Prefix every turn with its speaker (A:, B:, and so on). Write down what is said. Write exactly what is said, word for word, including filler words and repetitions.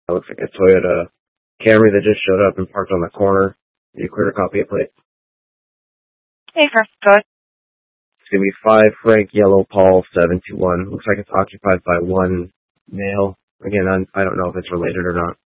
A: looks like a Toyota Camry that just showed up and parked on the corner. You clear a copy of plate.
B: Hey, sir. Go ahead.
A: It's going to be five Frank Yellow Paul seven two one. Looks like it's occupied by one male. Again, I'm, I don't know if it's related or not.